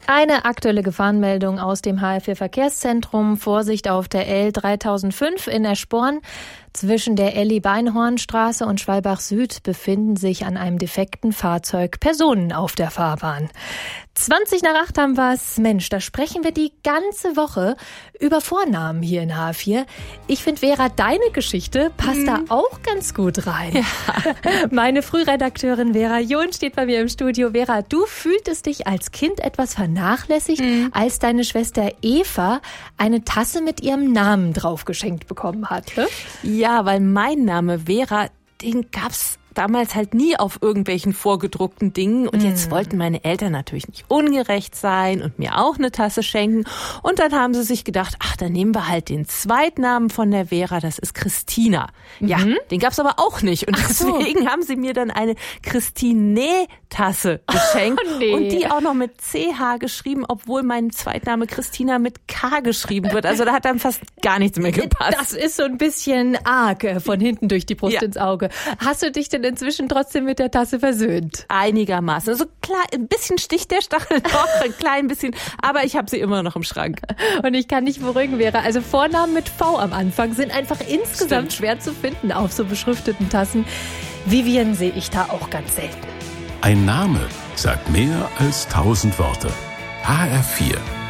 Eine aktuelle Gefahrenmeldung aus dem HR4-Verkehrszentrum. Vorsicht auf der L3005 in Eschborn. Zwischen der Elli-Beinhorn-Straße und Schwalbach Süd befinden sich an einem defekten Fahrzeug Personen auf der Fahrbahn. 7:20 haben wir's. Mensch, da sprechen wir die ganze Woche über Vornamen hier in HR4. Ich finde, Vera, deine Geschichte passt da auch ganz gut rein. Ja. Meine Frühredakteurin Vera John steht bei mir im Studio. Vera, du fühltest dich als Kind etwas vernachlässigt, als deine Schwester Eva eine Tasse mit ihrem Namen drauf geschenkt bekommen hat. Ne? Ja, weil mein Name Vera, den gab's damals halt nie auf irgendwelchen vorgedruckten Dingen. Und jetzt wollten meine Eltern natürlich nicht ungerecht sein und mir auch eine Tasse schenken. Und dann haben sie sich gedacht, ach, dann nehmen wir halt den Zweitnamen von der Vera, das ist Christina. Ja, den gab's aber auch nicht. Und deswegen haben sie mir dann eine Christine-Tasse geschenkt. Oh, nee. Und die auch noch mit CH geschrieben, obwohl mein Zweitname Christina mit K geschrieben wird. Also da hat dann fast gar nichts mehr gepasst. Das ist so ein bisschen arg von hinten durch die Brust ins Auge. Hast du dich denn inzwischen trotzdem mit der Tasse versöhnt? Einigermaßen. Also klar, ein bisschen sticht der Stachel noch, ein klein bisschen, aber ich habe sie immer noch im Schrank. Und ich kann nicht beruhigen, Vera. Also Vornamen mit V am Anfang sind einfach insgesamt schwer zu finden auf so beschrifteten Tassen. Vivian sehe ich da auch ganz selten. Ein Name sagt mehr als 1000 Worte. HR4